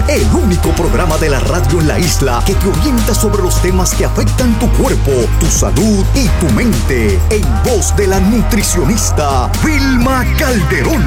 el único programa de la radio en la isla que te orienta sobre los temas que afectan tu cuerpo, tu salud y tu mente, en voz de la nutricionista Vilma Calderón.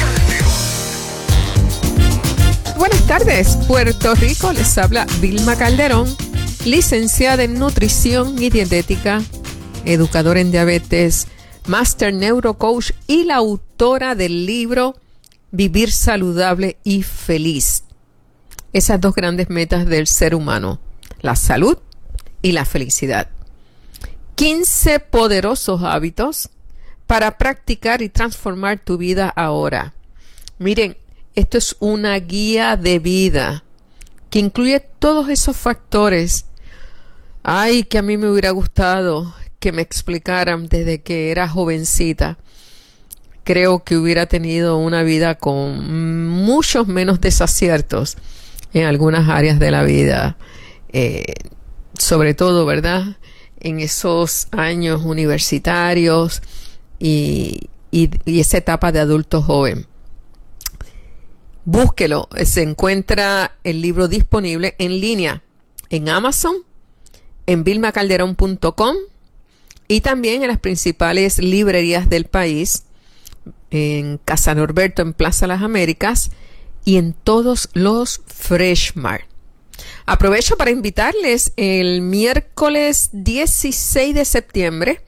Buenas tardes, Puerto Rico, les habla Vilma Calderón, licenciada en nutrición y dietética, educadora en diabetes, Master Neurocoach y la autora del libro Vivir Saludable y Feliz. Esas dos grandes metas del ser humano, la salud y la felicidad. 15 poderosos hábitos para practicar y transformar tu vida ahora. Miren, esto es una guía de vida que incluye todos esos factores. Ay, que a mí me hubiera gustado que me explicaran desde que era jovencita. Creo que hubiera tenido una vida con muchos menos desaciertos en algunas áreas de la vida. Sobre todo, ¿verdad?, en esos años universitarios y esa etapa de adulto joven. Búsquelo, se encuentra el libro disponible en línea en Amazon, en vilmacalderón.com y también en las principales librerías del país, en Casa Norberto, en Plaza Las Américas y en todos los Fresh Mart. Aprovecho para invitarles el miércoles 16 de septiembre.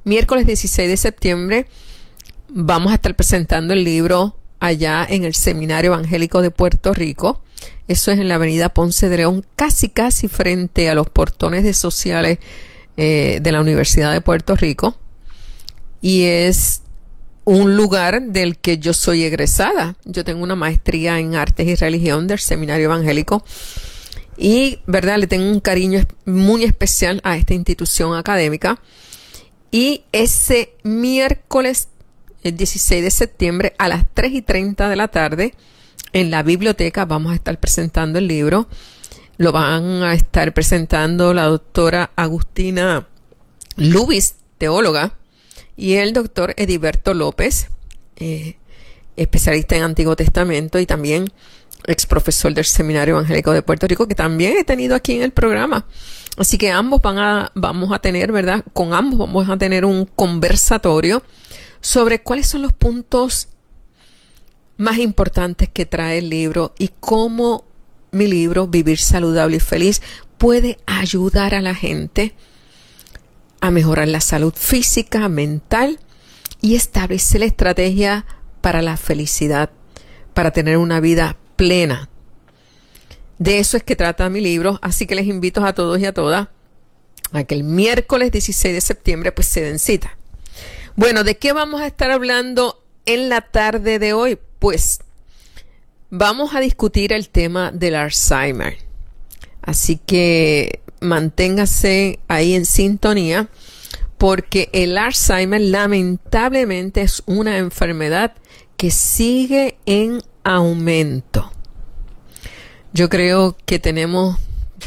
Vamos a estar presentando el libro allá en el Seminario Evangélico de Puerto Rico. Eso es en la avenida Ponce de León, casi frente a los portones de sociales de la Universidad de Puerto Rico. Y es un lugar del que yo soy egresada. Yo tengo una maestría en Artes y Religión del Seminario Evangélico. Y, ¿verdad?, le tengo un cariño muy especial a esta institución académica. Y ese miércoles, el 16 de septiembre, a las 3:30 de la tarde, en la biblioteca vamos a estar presentando el libro. Lo van a estar presentando la doctora Agustina Lubis, teóloga, y el doctor Ediberto López, especialista en Antiguo Testamento y también ex profesor del Seminario Evangélico de Puerto Rico, que también he tenido aquí en el programa. Así que vamos a tener, ¿verdad? Con ambos vamos a tener un conversatorio sobre cuáles son los puntos más importantes que trae el libro y cómo mi libro, Vivir Saludable y Feliz, puede ayudar a la gente a mejorar la salud física, mental y establecer la estrategia para la felicidad, para tener una vida plena. De eso es que trata mi libro, así que les invito a todos y a todas a que el miércoles 16 de septiembre pues se den cita. Bueno, ¿de qué vamos a estar hablando en la tarde de hoy? Pues vamos a discutir el tema del Alzheimer. Así que manténgase ahí en sintonía, porque el Alzheimer lamentablemente es una enfermedad que sigue en aumento. Yo creo que tenemos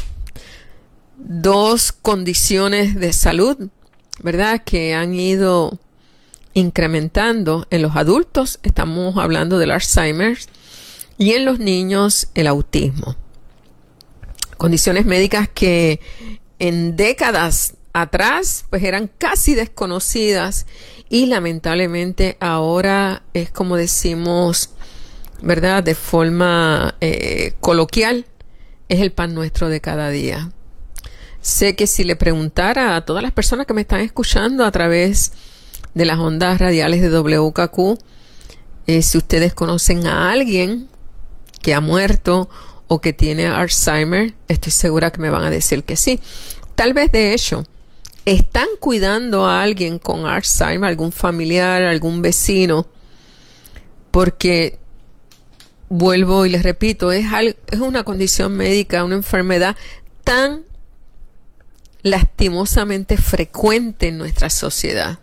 dos condiciones de salud, ¿verdad?, que han ido incrementando. En los adultos estamos hablando del Alzheimer y en los niños el autismo. Condiciones médicas que en décadas atrás pues eran casi desconocidas y lamentablemente ahora es, como decimos, ¿verdad?, de forma coloquial, es el pan nuestro de cada día. Sé que si le preguntara a todas las personas que me están escuchando a través de las ondas radiales de WKQ, si ustedes conocen a alguien que ha muerto o que tiene Alzheimer, estoy segura que me van a decir que sí. Tal vez, de hecho, están cuidando a alguien con Alzheimer, algún familiar, algún vecino, porque, vuelvo y les repito, es una condición médica, una enfermedad tan lastimosamente frecuente en nuestra sociedad,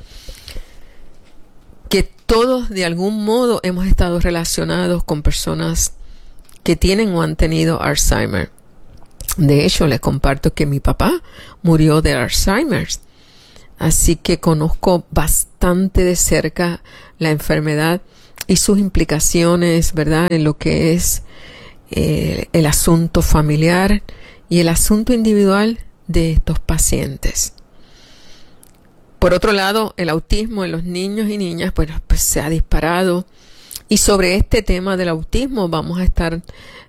que todos de algún modo hemos estado relacionados con personas que tienen o han tenido Alzheimer. De hecho, les comparto que mi papá murió de Alzheimer. Así que conozco bastante de cerca la enfermedad y sus implicaciones, ¿verdad?, en lo que es el asunto familiar y el asunto individual de estos pacientes. Por otro lado, el autismo en los niños y niñas pues se ha disparado, y sobre este tema del autismo vamos a estar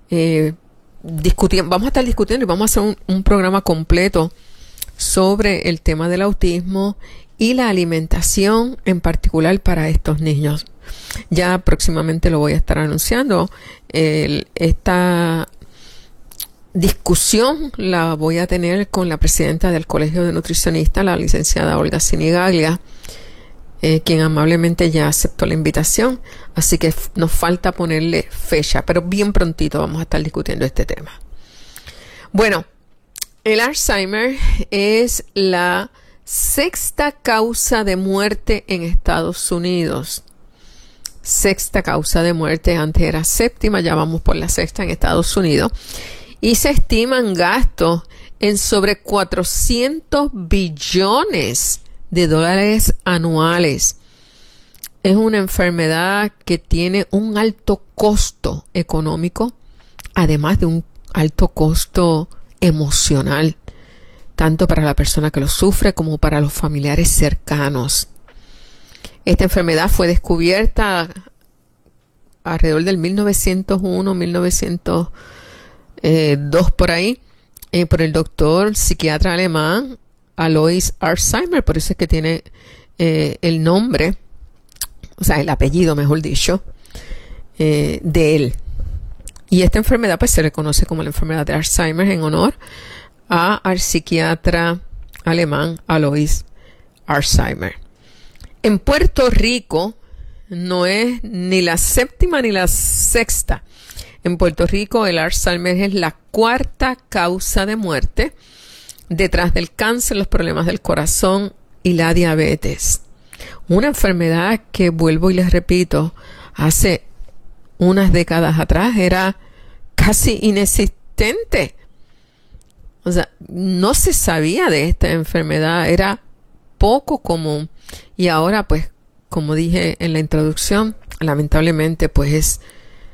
discutiendo y vamos a hacer un programa completo sobre el tema del autismo y la alimentación en particular para estos niños. Ya próximamente lo voy a estar anunciando. Esta discusión la voy a tener con la presidenta del Colegio de Nutricionistas, la licenciada Olga Sinigaglia, quien amablemente ya aceptó la invitación, así que nos falta ponerle fecha, pero bien prontito vamos a estar discutiendo este tema. Bueno, el Alzheimer es la sexta causa de muerte en Estados Unidos. Sexta causa de muerte, antes era séptima, ya vamos por la sexta en Estados Unidos. Y se estiman gastos en sobre 400 billones de dólares anuales. Es una enfermedad que tiene un alto costo económico, además de un alto costo emocional, tanto para la persona que lo sufre como para los familiares cercanos. Esta enfermedad fue descubierta alrededor del 1901, 1902 por ahí, por el doctor psiquiatra alemán Alois Alzheimer, por eso es que tiene el nombre, o sea, el apellido, mejor dicho, de él. Y esta enfermedad pues se le conoce como la enfermedad de Alzheimer en honor al psiquiatra alemán Alois Alzheimer. En Puerto Rico no es ni la séptima ni la sexta. En Puerto Rico el Alzheimer es la cuarta causa de muerte, detrás del cáncer, los problemas del corazón y la diabetes. Una enfermedad que, vuelvo y les repito, hace unas décadas atrás era casi inexistente. O sea, no se sabía de esta enfermedad, era poco común. Y ahora, pues, como dije en la introducción, lamentablemente, pues es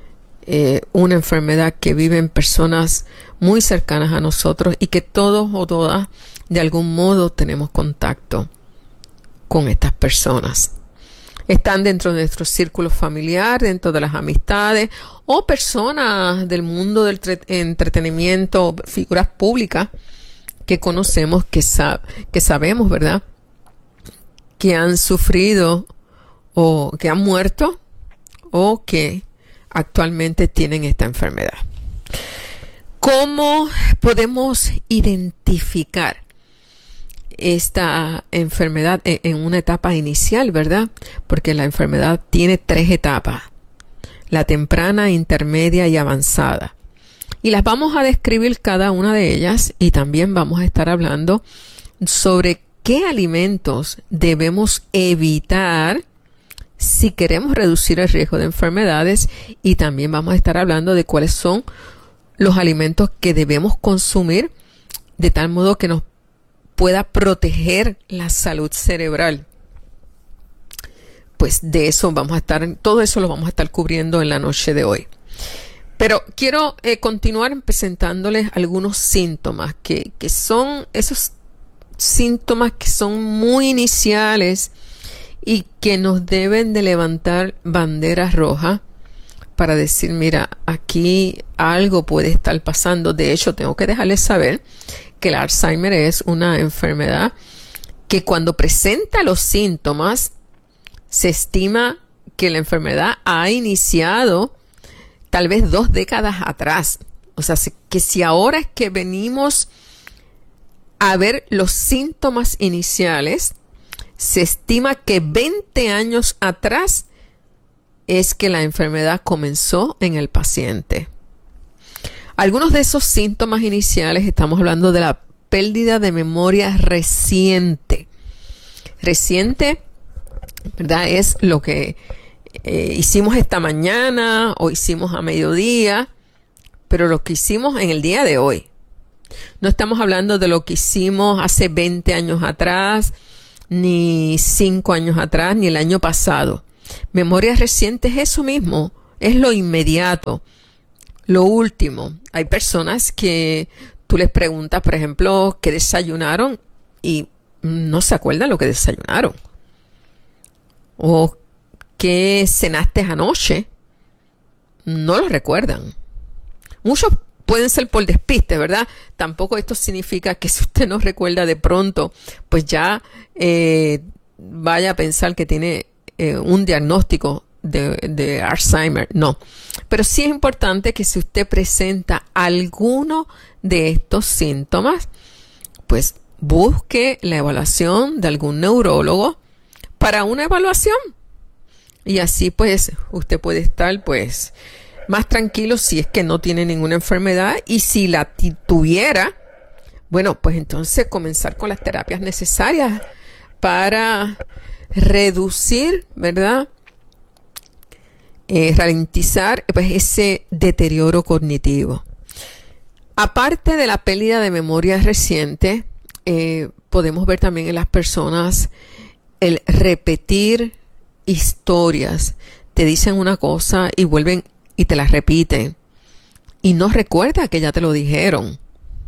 una enfermedad que viven personas muy cercanas a nosotros y que todos o todas de algún modo tenemos contacto con estas personas. Están dentro de nuestro círculo familiar, dentro de las amistades o personas del mundo del entretenimiento, figuras públicas que conocemos, que sabemos, ¿verdad?, que han sufrido o que han muerto o que actualmente tienen esta enfermedad. ¿Cómo podemos identificar esta enfermedad en una etapa inicial, verdad? Porque la enfermedad tiene 3 etapas: la temprana, intermedia y avanzada. Y las vamos a describir cada una de ellas, y también vamos a estar hablando sobre qué alimentos debemos evitar si queremos reducir el riesgo de enfermedades, y también vamos a estar hablando de cuáles son los alimentos que debemos consumir de tal modo que nos pueda proteger la salud cerebral. Pues de eso todo eso lo vamos a estar cubriendo en la noche de hoy. Pero quiero continuar presentándoles algunos síntomas que son esos síntomas que son muy iniciales y que nos deben de levantar banderas rojas para decir, mira, aquí algo puede estar pasando. De hecho, tengo que dejarles saber que el Alzheimer es una enfermedad que cuando presenta los síntomas, se estima que la enfermedad ha iniciado tal vez 2 décadas atrás. O sea, que si ahora es que venimos a ver los síntomas iniciales, se estima que 20 años atrás es que la enfermedad comenzó en el paciente. Algunos de esos síntomas iniciales, estamos hablando de la pérdida de memoria reciente. Reciente, ¿verdad?, es lo que hicimos esta mañana o hicimos a mediodía, pero lo que hicimos en el día de hoy. No estamos hablando de lo que hicimos hace 20 años atrás, ni 5 años atrás, ni el año pasado. Memoria reciente es eso mismo, es lo inmediato, Lo último, hay personas que tú les preguntas, por ejemplo, qué desayunaron y no se acuerdan lo que desayunaron. O qué cenaste anoche, no lo recuerdan. Muchos pueden ser por despiste, ¿verdad? Tampoco esto significa que si usted no recuerda de pronto, pues ya vaya a pensar que tiene un diagnóstico de Alzheimer. No. Pero sí es importante que si usted presenta alguno de estos síntomas, pues busque la evaluación de algún neurólogo para una evaluación. Y así pues usted puede estar pues más tranquilo si es que no tiene ninguna enfermedad, y si la tuviera, bueno, pues entonces comenzar con las terapias necesarias para reducir, ¿verdad? Ralentizar pues ese deterioro cognitivo. Aparte de la pérdida de memoria reciente, podemos ver también en las personas el repetir historias. Te dicen una cosa y vuelven y te la repiten y no recuerda que ya te lo dijeron.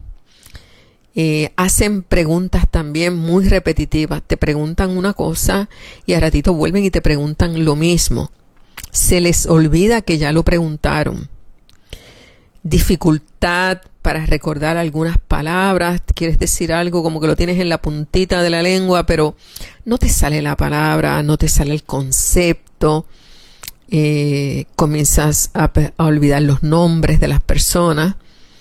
Hacen preguntas también muy repetitivas. Te preguntan una cosa y al ratito vuelven y te preguntan lo mismo. Se les olvida que ya lo preguntaron. Dificultad para recordar algunas palabras. Quieres decir algo como que lo tienes en la puntita de la lengua, pero no te sale la palabra, no te sale el concepto. Comienzas a olvidar los nombres de las personas.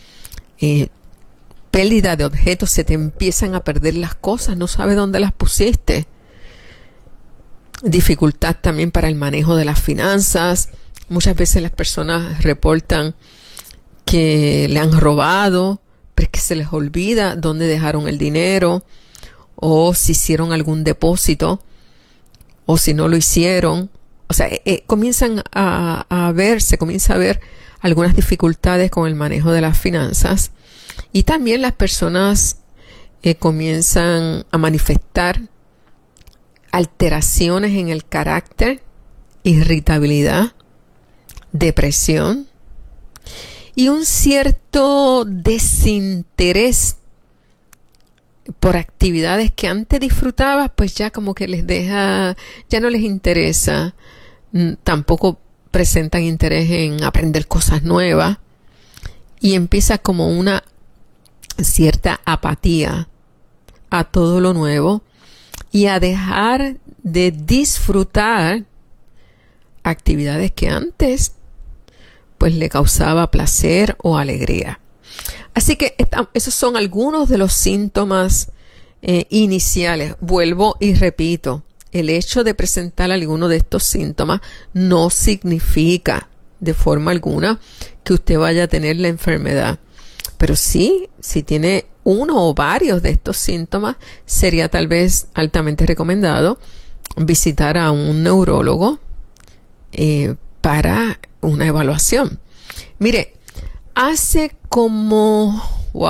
Pérdida de objetos, se te empiezan a perder las cosas, no sabes dónde las pusiste. Dificultad también para el manejo de las finanzas. Muchas veces las personas reportan que le han robado, pero es que se les olvida dónde dejaron el dinero, o si hicieron algún depósito, o si no lo hicieron. O sea, se comienza a ver algunas dificultades con el manejo de las finanzas. Y también las personas comienzan a manifestar alteraciones en el carácter, irritabilidad, depresión y un cierto desinterés por actividades que antes disfrutabas, pues ya como que ya no les interesa. Tampoco presentan interés en aprender cosas nuevas, y empieza como una cierta apatía a todo lo nuevo y a dejar de disfrutar actividades que antes pues le causaba placer o alegría. Así que esos son algunos de los síntomas iniciales. Vuelvo y repito, el hecho de presentar alguno de estos síntomas no significa de forma alguna que usted vaya a tener la enfermedad. Pero sí, si tiene uno o varios de estos síntomas, sería tal vez altamente recomendado visitar a un neurólogo para una evaluación. Mire, hace como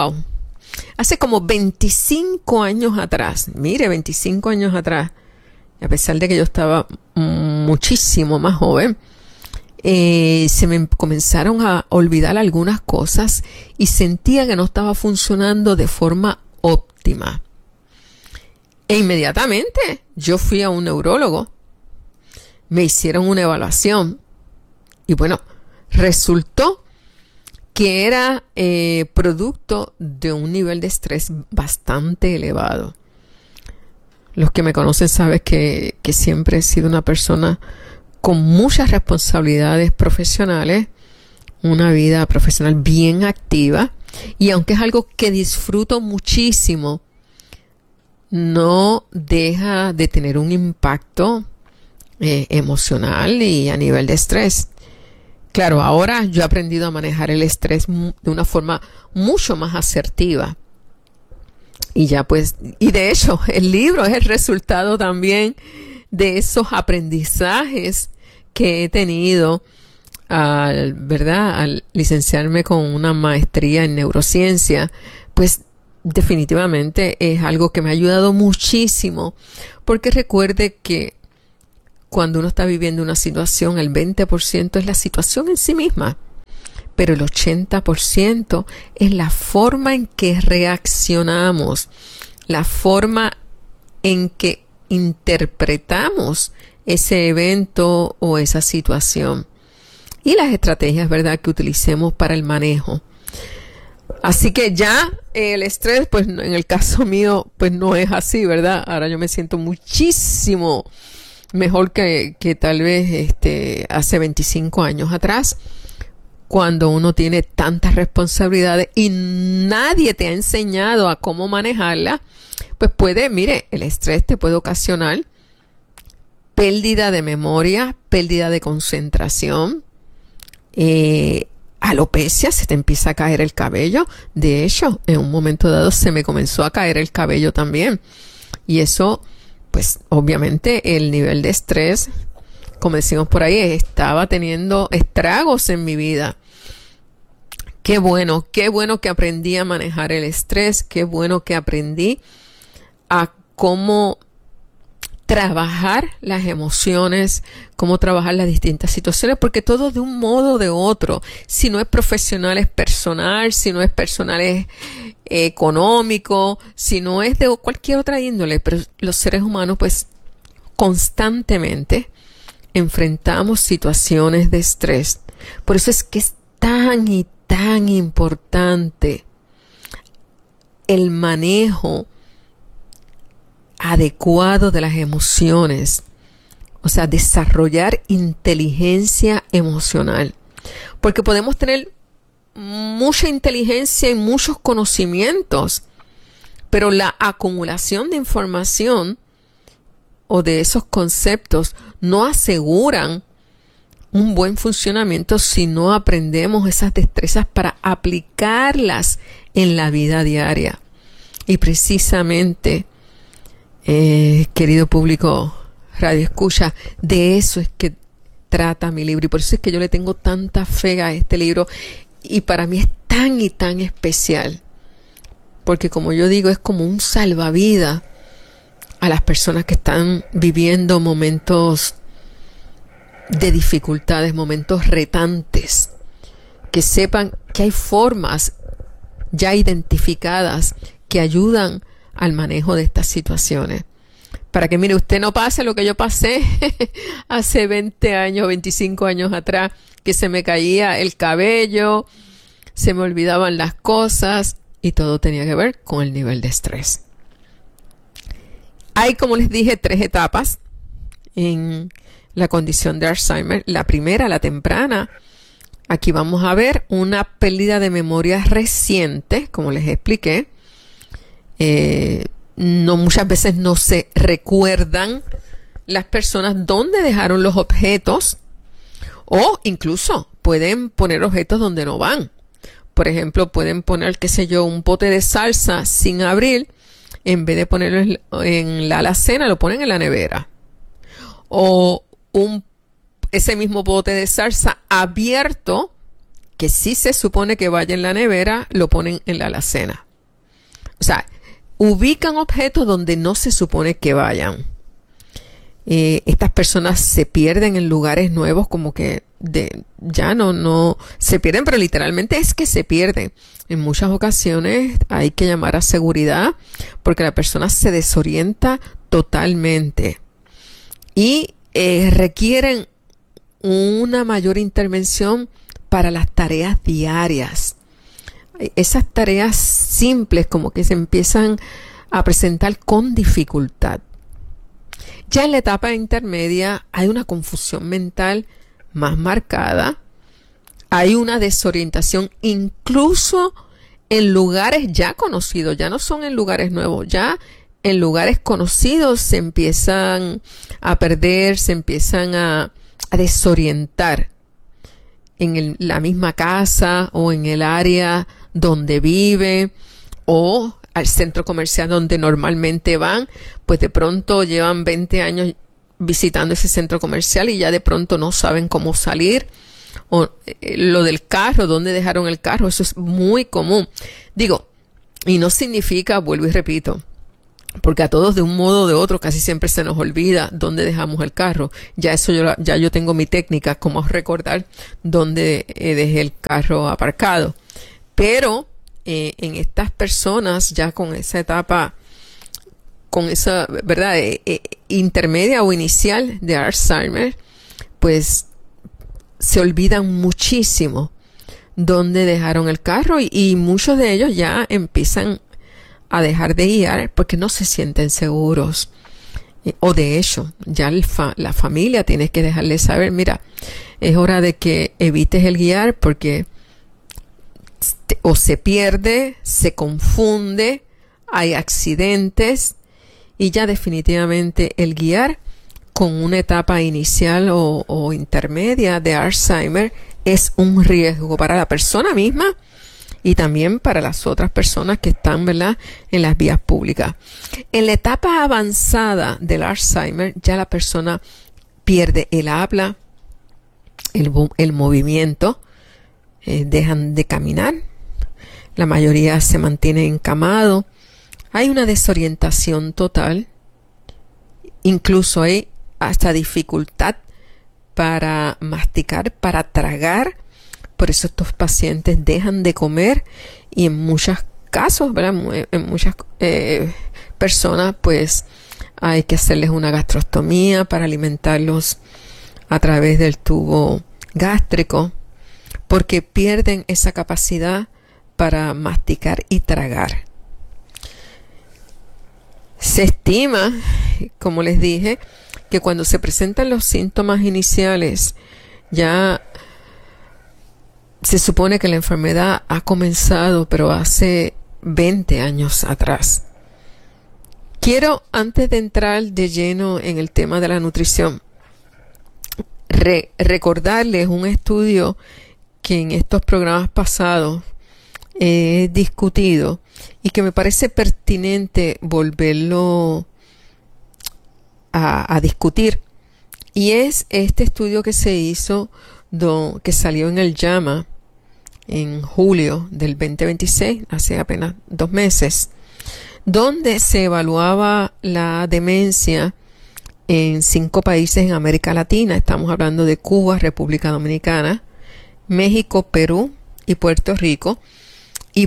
25 años atrás, mire, 25 años atrás, a pesar de que yo estaba muchísimo más joven, se me comenzaron a olvidar algunas cosas y sentía que no estaba funcionando de forma óptima. E inmediatamente yo fui a un neurólogo, me hicieron una evaluación y bueno, resultó que era producto de un nivel de estrés bastante elevado. Los que me conocen saben que siempre he sido una persona con muchas responsabilidades profesionales, una vida profesional bien activa, y aunque es algo que disfruto muchísimo, no deja de tener un impacto emocional y a nivel de estrés. Claro, ahora yo he aprendido a manejar el estrés de una forma mucho más asertiva. Y ya pues, y de hecho, el libro es el resultado también de esos aprendizajes que he tenido al licenciarme con una maestría en neurociencia. Pues definitivamente es algo que me ha ayudado muchísimo, porque recuerde que cuando uno está viviendo una situación, el 20% es la situación en sí misma, pero el 80% es la forma en que reaccionamos, la forma en que interpretamos ese evento o esa situación y las estrategias, ¿verdad?, que utilicemos para el manejo. Así que ya el estrés, pues en el caso mío, pues no es así, ¿verdad? Ahora yo me siento muchísimo mejor que tal vez hace 25 años atrás, cuando uno tiene tantas responsabilidades y nadie te ha enseñado a cómo manejarla. Pues el estrés te puede ocasionar pérdida de memoria, pérdida de concentración, alopecia, se te empieza a caer el cabello. De hecho, en un momento dado se me comenzó a caer el cabello también. Y eso, pues obviamente el nivel de estrés, como decimos por ahí, estaba teniendo estragos en mi vida. Qué bueno que aprendí a manejar el estrés, qué bueno que aprendí a cómo trabajar las emociones, cómo trabajar las distintas situaciones, porque todo de un modo o de otro, si no es profesional es personal, si no es personal es económico, si no es de cualquier otra índole, pero los seres humanos pues constantemente enfrentamos situaciones de estrés. Por eso es que es tan y tan importante el manejo adecuado de las emociones, o sea, desarrollar inteligencia emocional, porque podemos tener mucha inteligencia y muchos conocimientos, pero la acumulación de información o de esos conceptos no aseguran un buen funcionamiento si no aprendemos esas destrezas para aplicarlas en la vida diaria. Y precisamente, querido público Radio Escucha, de eso es que trata mi libro, y por eso es que yo le tengo tanta fe a este libro, y para mí es tan y tan especial, porque como yo digo, es como un salvavidas a las personas que están viviendo momentos de dificultades, momentos retantes, que sepan que hay formas ya identificadas que ayudan al manejo de estas situaciones. Para que, mire, usted no pase lo que yo pasé hace 20 años, 25 años atrás, que se me caía el cabello, se me olvidaban las cosas y todo tenía que ver con el nivel de estrés. Hay, como les dije, 3 etapas en la condición de Alzheimer. La primera, la temprana. Aquí vamos a ver una pérdida de memoria reciente, como les expliqué. Muchas veces no se recuerdan las personas dónde dejaron los objetos, o incluso pueden poner objetos donde no van. Por ejemplo, pueden poner, qué sé yo, un pote de salsa sin abrir, en vez de ponerlo en la alacena, lo ponen en la nevera. O ese mismo bote de salsa abierto, que sí se supone que vaya en la nevera, lo ponen en la alacena. O sea, ubican objetos donde no se supone que vayan. Estas personas se pierden en lugares nuevos, como que ya no se pierden, pero literalmente es que se pierden. En muchas ocasiones hay que llamar a seguridad porque la persona se desorienta totalmente y requieren una mayor intervención para las tareas diarias. Esas tareas simples como que se empiezan a presentar con dificultad. Ya en la etapa intermedia hay una confusión mental más marcada, hay una desorientación incluso en lugares ya conocidos, ya no son en lugares nuevos, ya en lugares conocidos se empiezan a perder, se empiezan a desorientar en la misma casa o en el área donde vive o al centro comercial donde normalmente van, pues de pronto llevan 20 años visitando ese centro comercial y ya de pronto no saben cómo salir. O lo del carro, dónde dejaron el carro, eso es muy común. Digo, y no significa, vuelvo y repito, porque a todos de un modo o de otro casi siempre se nos olvida dónde dejamos el carro. Ya yo tengo mi técnica, como recordar dónde dejé el carro aparcado. Pero en estas personas ya con esa etapa, con esa, ¿verdad? Intermedia o inicial de Alzheimer, pues se olvidan muchísimo dónde dejaron el carro y muchos de ellos ya empiezan a dejar de guiar porque no se sienten seguros. O de hecho, ya la familia tiene que dejarles saber, mira, es hora de que evites el guiar porque o se pierde, se confunde, hay accidentes y ya definitivamente el guiar con una etapa inicial o intermedia de Alzheimer es un riesgo para la persona misma y también para las otras personas que están, ¿verdad?, en las vías públicas. En la etapa avanzada del Alzheimer ya la persona pierde el habla, el movimiento, dejan de caminar, la mayoría se mantiene encamado, hay una desorientación total, incluso hay hasta dificultad para masticar, para tragar. Por eso estos pacientes dejan de comer y en muchos casos, ¿verdad?, en muchas personas, pues hay que hacerles una gastrostomía para alimentarlos a través del tubo gástrico, porque pierden esa capacidad para masticar y tragar. Se estima, como les dije, que cuando se presentan los síntomas iniciales, ya se supone que la enfermedad ha comenzado, pero hace 20 años atrás. Quiero, antes de entrar de lleno en el tema de la nutrición, recordarles un estudio que en estos programas pasados he discutido y que me parece pertinente volverlo a discutir. Y es este estudio que se hizo, que salió en el JAMA en julio del 2026, hace apenas 2 meses, donde se evaluaba la demencia en 5 países en América Latina. Estamos hablando de Cuba, República Dominicana, México, Perú y Puerto Rico. Y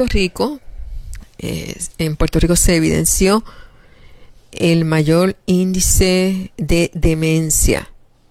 en Puerto Rico se evidenció el mayor índice de demencia.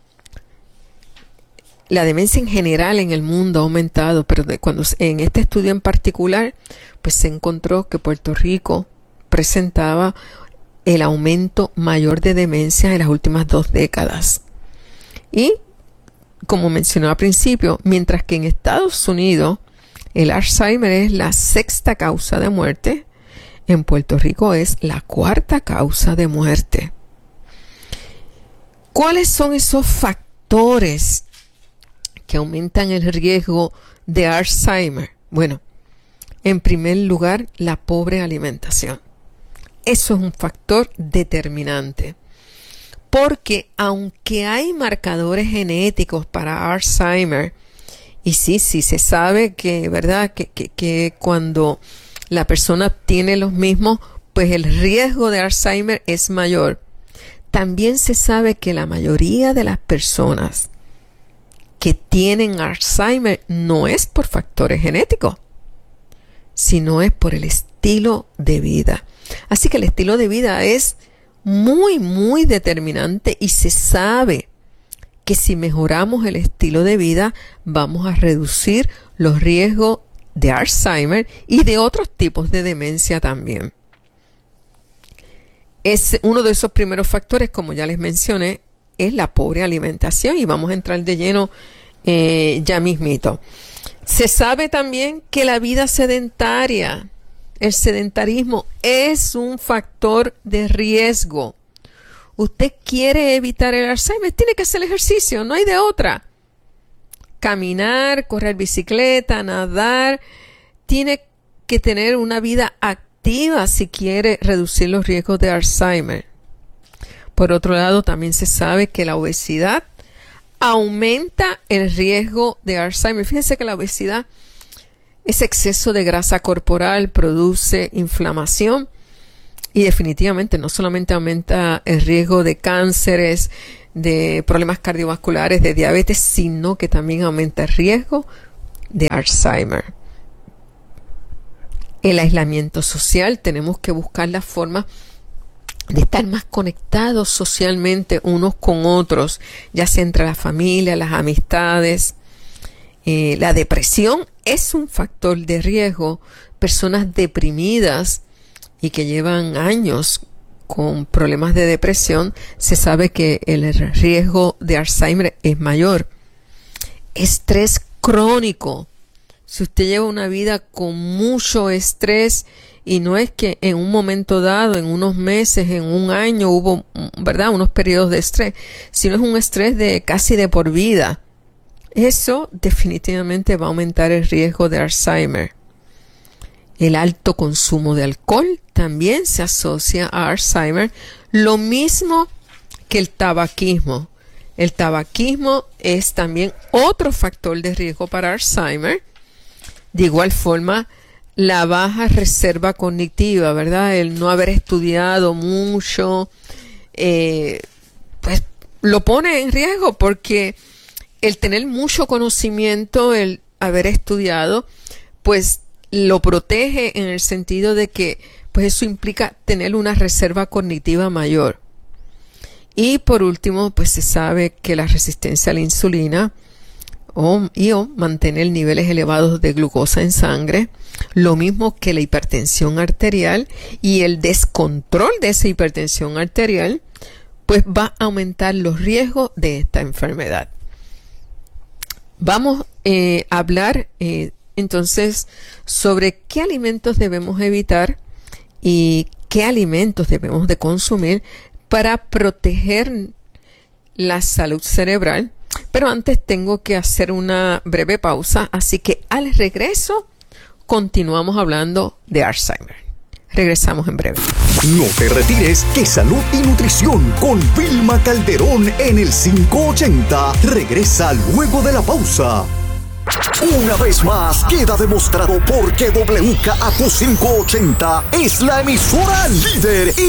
La demencia en general en el mundo ha aumentado, pero en este estudio en particular, pues se encontró que Puerto Rico presentaba el aumento mayor de demencia en las últimas 2 décadas. Y, como mencioné al principio, mientras que en Estados Unidos el Alzheimer es la 6ª causa de muerte, en Puerto Rico es la 4ª causa de muerte. ¿Cuáles son esos factores que aumentan el riesgo de Alzheimer? Bueno, en primer lugar, la pobre alimentación. Eso es un factor determinante. Porque aunque hay marcadores genéticos para Alzheimer, y sí se sabe que, ¿verdad?, que cuando la persona tiene los mismos, pues el riesgo de Alzheimer es mayor. También se sabe que la mayoría de las personas que tienen Alzheimer no es por factores genéticos, sino es por el estilo de vida. Así que el estilo de vida es muy, muy determinante y se sabe que si mejoramos el estilo de vida vamos a reducir los riesgos de Alzheimer y de otros tipos de demencia también. Es uno de esos primeros factores, como ya les mencioné, es la pobre alimentación y vamos a entrar de lleno ya mismito. Se sabe también que la vida sedentaria, el sedentarismo es un factor de riesgo. Usted quiere evitar el Alzheimer, tiene que hacer ejercicio, no hay de otra. Caminar, correr bicicleta, nadar, tiene que tener una vida activa si quiere reducir los riesgos de Alzheimer. Por otro lado, también se sabe que la obesidad aumenta el riesgo de Alzheimer. Fíjense que la obesidad, ese exceso de grasa corporal produce inflamación Y definitivamente no solamente aumenta el riesgo de cánceres, de problemas cardiovasculares, de diabetes, sino que también aumenta el riesgo de Alzheimer. El aislamiento social, tenemos que buscar la forma de estar más conectados socialmente unos con otros, ya sea entre la familia, las amistades. La depresión es un factor de riesgo. Personas deprimidas y que llevan años con problemas de depresión, se sabe que el riesgo de Alzheimer es mayor. Estrés crónico. Si usted lleva una vida con mucho estrés, y no es que en un momento dado, en unos meses, en un año hubo, ¿verdad?, unos periodos de estrés, sino es un estrés de casi de por vida. Eso definitivamente va a aumentar el riesgo de Alzheimer. El alto consumo de alcohol también se asocia a Alzheimer, lo mismo que el tabaquismo. El tabaquismo es también otro factor de riesgo para Alzheimer. De igual forma, la baja reserva cognitiva, ¿verdad? El no haber estudiado mucho, pues lo pone en riesgo, porque el tener mucho conocimiento, el haber estudiado, pues lo protege en el sentido de que pues eso implica tener una reserva cognitiva mayor. Y por último, pues se sabe que la resistencia a la insulina o mantener niveles elevados de glucosa en sangre, lo mismo que la hipertensión arterial, y el descontrol de esa hipertensión arterial, pues va a aumentar los riesgos de esta enfermedad. Vamos a hablar entonces sobre qué alimentos debemos evitar y qué alimentos debemos de consumir para proteger la salud cerebral. Pero antes tengo que hacer una breve pausa, así que al regreso continuamos hablando de Alzheimer. Regresamos en breve. No te retires, que Salud y Nutrición con Vilma Calderón en el 580 regresa luego de la pausa. Una vez más, queda demostrado por qué WKAQ 580 es la emisora líder